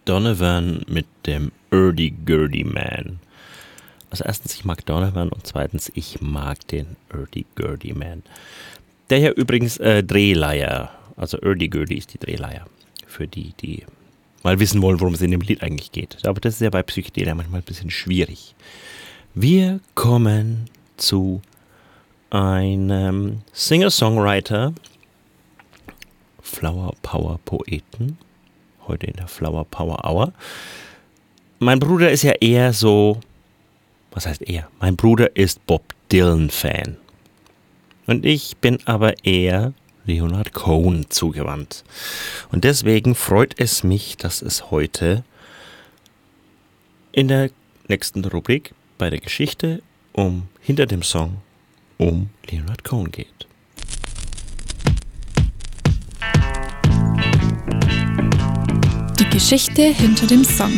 Donovan mit dem Hurdy-Gurdy Man. Also erstens, ich mag Donovan und zweitens, ich mag den Hurdy-Gurdy Man. Der hier übrigens Drehleier, also Hurdy-Gurdy ist die Drehleier. Für die, die mal wissen wollen, worum es in dem Lied eigentlich geht. Aber das ist ja bei Psychedelia manchmal ein bisschen schwierig. Wir kommen zu einem Singer-Songwriter, Flower Power Poeten, heute in der Flower Power Hour. Mein Bruder ist ja eher so, was heißt er? Mein Bruder ist Bob Dylan-Fan. Und ich bin aber eher Leonard Cohen zugewandt. Und deswegen freut es mich, dass es heute in der nächsten Rubrik bei der Geschichte hinter dem Song um Leonard Cohen geht. Die Geschichte hinter dem Song.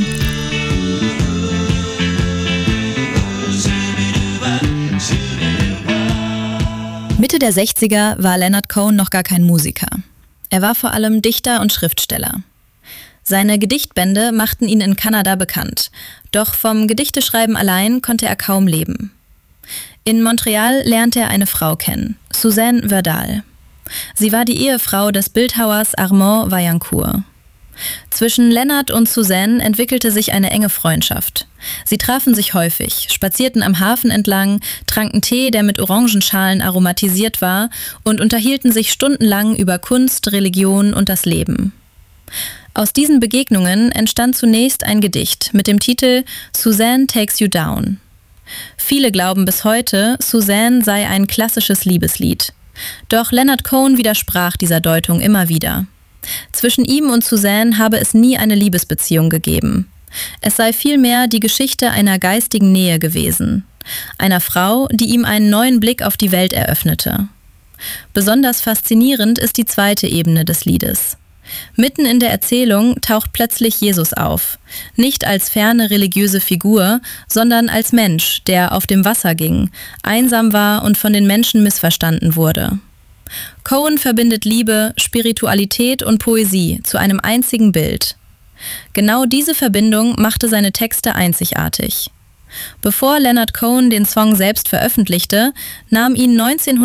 Mitte der 60er war Leonard Cohen noch gar kein Musiker. Er war vor allem Dichter und Schriftsteller. Seine Gedichtbände machten ihn in Kanada bekannt, doch vom Gedichteschreiben allein konnte er kaum leben. In Montreal lernte er eine Frau kennen, Suzanne Verdal. Sie war die Ehefrau des Bildhauers Armand Vaillancourt. Zwischen Leonard und Suzanne entwickelte sich eine enge Freundschaft. Sie trafen sich häufig, spazierten am Hafen entlang, tranken Tee, der mit Orangenschalen aromatisiert war, und unterhielten sich stundenlang über Kunst, Religion und das Leben. Aus diesen Begegnungen entstand zunächst ein Gedicht mit dem Titel Suzanne Takes You Down. Viele glauben bis heute, Suzanne sei ein klassisches Liebeslied. Doch Leonard Cohen widersprach dieser Deutung immer wieder. Zwischen ihm und Suzanne habe es nie eine Liebesbeziehung gegeben. Es sei vielmehr die Geschichte einer geistigen Nähe gewesen. Einer Frau, die ihm einen neuen Blick auf die Welt eröffnete. Besonders faszinierend ist die zweite Ebene des Liedes. Mitten in der Erzählung taucht plötzlich Jesus auf. Nicht als ferne religiöse Figur, sondern als Mensch, der auf dem Wasser ging, einsam war und von den Menschen missverstanden wurde. Cohen verbindet Liebe, Spiritualität und Poesie zu einem einzigen Bild. Genau diese Verbindung machte seine Texte einzigartig. Bevor Leonard Cohen den Song selbst veröffentlichte, nahm ihn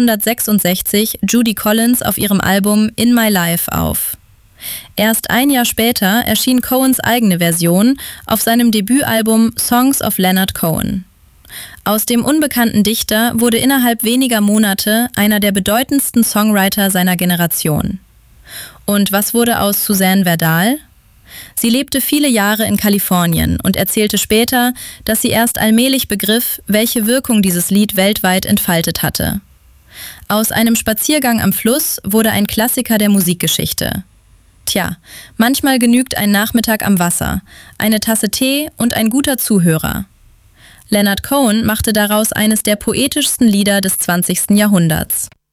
1966 Judy Collins auf ihrem Album In My Life auf. Erst ein Jahr später erschien Cohens eigene Version auf seinem Debütalbum Songs of Leonard Cohen. Aus dem unbekannten Dichter wurde innerhalb weniger Monate einer der bedeutendsten Songwriter seiner Generation. Und was wurde aus Suzanne Verdal? Sie lebte viele Jahre in Kalifornien und erzählte später, dass sie erst allmählich begriff, welche Wirkung dieses Lied weltweit entfaltet hatte. Aus einem Spaziergang am Fluss wurde ein Klassiker der Musikgeschichte. Tja, manchmal genügt ein Nachmittag am Wasser, eine Tasse Tee und ein guter Zuhörer. Leonard Cohen machte daraus eines der poetischsten Lieder des 20. Jahrhunderts.